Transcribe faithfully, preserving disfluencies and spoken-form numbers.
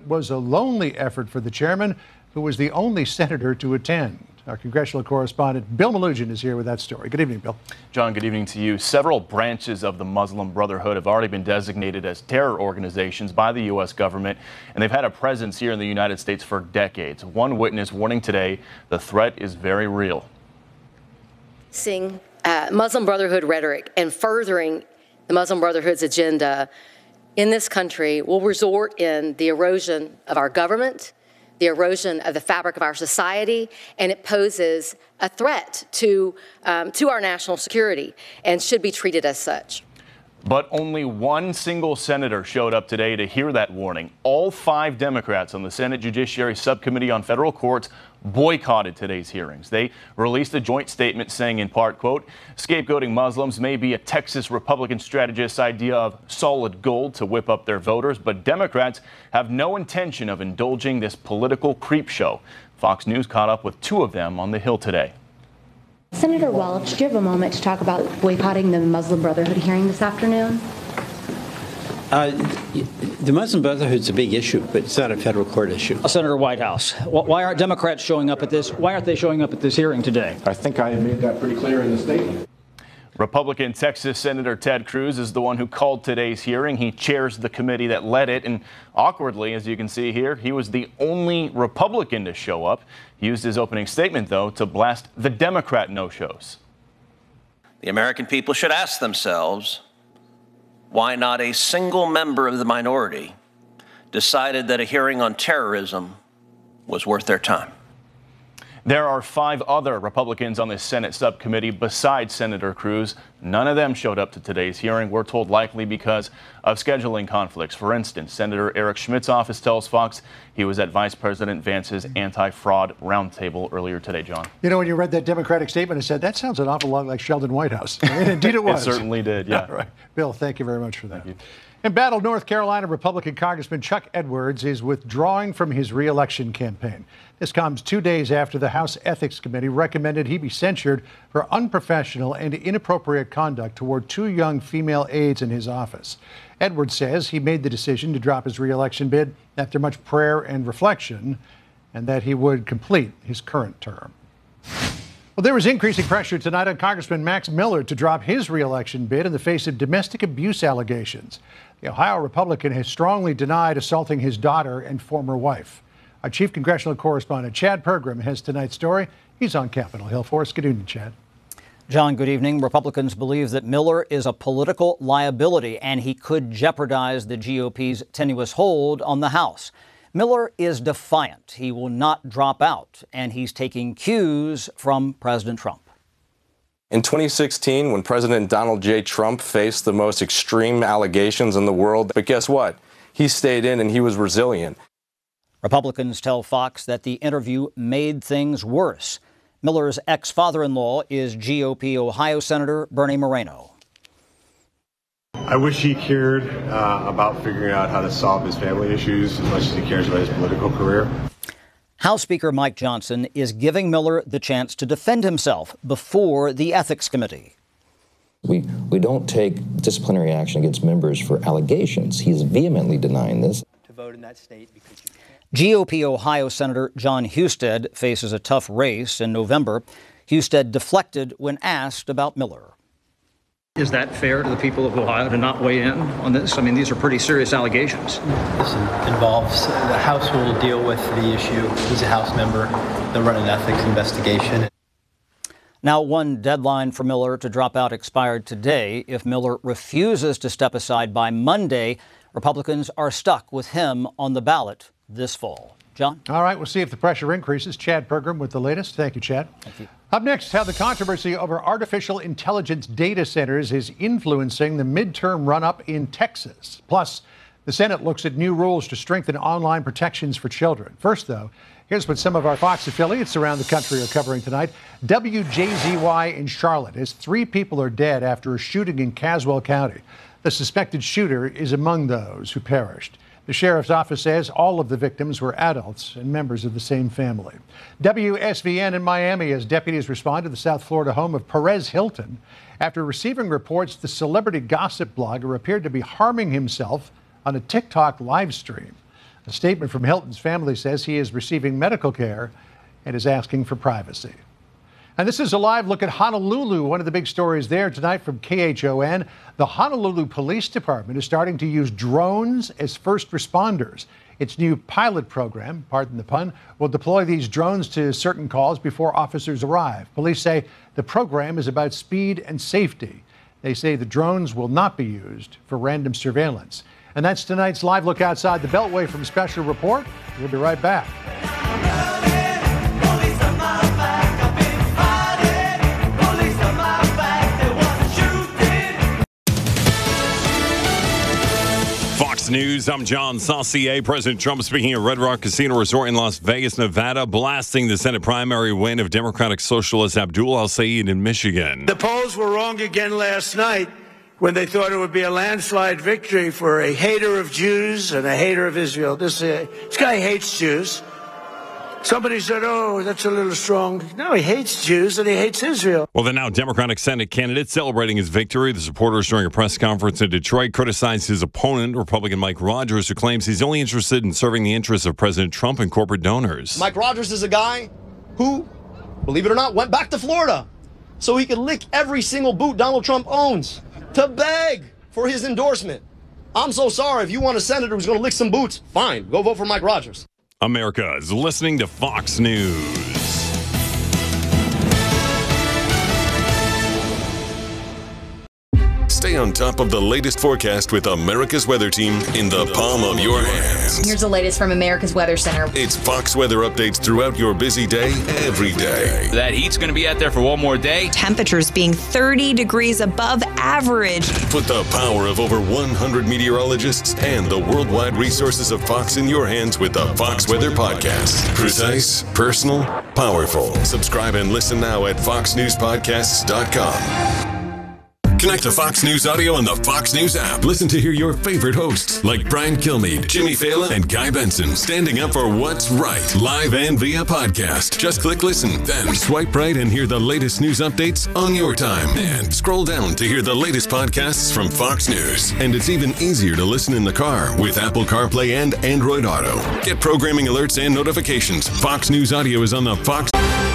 was a lonely effort for the chairman, who was the only senator to attend. Our congressional correspondent Bill Melugin is here with that story. Good evening, Bill. John, good evening to you. Several branches of the Muslim Brotherhood have already been designated as terror organizations by the U S government, and they've had a presence here in the United States for decades. One witness warning today the threat is very real. Seeing uh, Muslim Brotherhood rhetoric and furthering the Muslim Brotherhood's agenda in this country will result in the erosion of our government, the erosion of the fabric of our society, and it poses a threat to, um, to our national security and should be treated as such. But only one single senator showed up today to hear that warning. All five Democrats on the Senate Judiciary Subcommittee on Federal Courts boycotted today's hearings. They released a joint statement saying, in part, quote, scapegoating Muslims may be a Texas Republican strategist's idea of solid gold to whip up their voters, but Democrats have no intention of indulging this political creep show. Fox News caught up with two of them on the Hill today. Senator Welch, do you have a moment to talk about boycotting the Muslim Brotherhood hearing this afternoon? Uh, the Muslim Brotherhood is a big issue, but it's not a federal court issue. Senator Whitehouse, why aren't Democrats showing up at this? Why aren't they showing up at this hearing today? I think I made that pretty clear in the statement. Republican Texas Senator Ted Cruz is the one who called today's hearing. He chairs the committee that led it, and awkwardly, as you can see here, he was the only Republican to show up. He used his opening statement, though, to blast the Democrat no-shows. The American people should ask themselves why not a single member of the minority decided that a hearing on terrorism was worth their time. There are five other Republicans on the Senate subcommittee besides Senator Cruz. None of them showed up to today's hearing. We're told likely because of scheduling conflicts. For instance, Senator Eric Schmidt's office tells Fox he was at Vice President Vance's anti-fraud roundtable earlier today, John. You know, when you read that Democratic statement, I said, that sounds an awful lot like Sheldon Whitehouse. And indeed it was. It certainly did, yeah. All right. Bill, thank you very much for that. In battle, North Carolina Republican Congressman Chuck Edwards is withdrawing from his re-election campaign. This comes two days after the House Ethics Committee recommended he be censured for unprofessional and inappropriate conduct toward two young female aides in his office. Edwards says he made the decision to drop his re-election bid after much prayer and reflection, and that he would complete his current term. Well, there was increasing pressure tonight on Congressman Max Miller to drop his re-election bid in the face of domestic abuse allegations. The Ohio Republican has strongly denied assaulting his daughter and former wife. Our chief congressional correspondent, Chad Pergram, has tonight's story. He's on Capitol Hill for us. Good evening, Chad. John, good evening. Republicans believe that Miller is a political liability and he could jeopardize the G O P's tenuous hold on the House. Miller is defiant. He will not drop out, and he's taking cues from President Trump. In twenty sixteen, when President Donald J. Trump faced the most extreme allegations in the world, but guess what? He stayed in and he was resilient. Republicans tell Fox that the interview made things worse. Miller's ex-father-in-law is G O P Ohio Senator Bernie Moreno. I wish he cared uh, about figuring out how to solve his family issues as much as he cares about his political career. House Speaker Mike Johnson is giving Miller the chance to defend himself before the Ethics Committee. We, we don't take disciplinary action against members for allegations. He is vehemently denying this. To vote in that state because you G O P Ohio Senator John Husted faces a tough race in November. Husted deflected when asked about Miller. Is that fair to the people of Ohio to not weigh in on this? I mean, these are pretty serious allegations. This involves the House will deal with the issue. He's a House member. They'll run an ethics investigation. Now, one deadline for Miller to drop out expired today. If Miller refuses to step aside by Monday, Republicans are stuck with him on the ballot this fall. John? All right, we'll see if the pressure increases. Chad Pergram with the latest. Thank you, Chad. Thank you. Up next, how the controversy over artificial intelligence data centers is influencing the midterm run-up in Texas. Plus, the Senate looks at new rules to strengthen online protections for children. First, though, here's what some of our Fox affiliates around the country are covering tonight. W J Z Y in Charlotte, as three people are dead after a shooting in Caswell County. The suspected shooter is among those who perished. The sheriff's office says all of the victims were adults and members of the same family. W S V N in Miami as deputies respond to the South Florida home of Perez Hilton after receiving reports the celebrity gossip blogger appeared to be harming himself on a TikTok live stream. A statement from Hilton's family says he is receiving medical care and is asking for privacy. And this is a live look at Honolulu. One of the big stories there tonight from K H O N. The Honolulu Police Department is starting to use drones as first responders. Its new pilot program, pardon the pun, will deploy these drones to certain calls before officers arrive. Police say the program is about speed and safety. They say the drones will not be used for random surveillance. And that's tonight's live look outside the Beltway from Special Report. We'll be right back. Fox News, I'm John Saucier. President Trump speaking at Red Rock Casino Resort in Las Vegas, Nevada, blasting the Senate primary win of Democratic Socialist Abdul El-Sayed in Michigan. The polls were wrong again last night when they thought it would be a landslide victory for a hater of Jews and a hater of Israel. This, uh, this guy hates Jews. Somebody said, oh, that's a little strong. No, he hates Jews and he hates Israel. Well, the now Democratic Senate candidate celebrating his victory. The supporters during a press conference in Detroit criticized his opponent, Republican Mike Rogers, who claims he's only interested in serving the interests of President Trump and corporate donors. Mike Rogers is a guy who, believe it or not, went back to Florida so he could lick every single boot Donald Trump owns to beg for his endorsement. I'm so sorry. If you want a senator who's going to lick some boots, fine. Go vote for Mike Rogers. America is listening to Fox News. Stay on top of the latest forecast with America's Weather Team in the palm of your hands. Here's the latest from America's Weather Center. It's Fox weather updates throughout your busy day, every day. That heat's going to be out there for one more day. Temperatures being thirty degrees above average. Put the power of over one hundred meteorologists and the worldwide resources of Fox in your hands with the Fox Weather Podcast. Precise, personal, powerful. Subscribe and listen now at fox news podcasts dot com. Connect to Fox News Audio on the Fox News app. Listen to hear your favorite hosts like Brian Kilmeade, Jimmy Fallon, and Guy Benson standing up for what's right, live and via podcast. Just click listen, then swipe right and hear the latest news updates on your time. And scroll down to hear the latest podcasts from Fox News. And it's even easier to listen in the car with Apple CarPlay and Android Auto. Get programming alerts and notifications. Fox News Audio is on the Fox...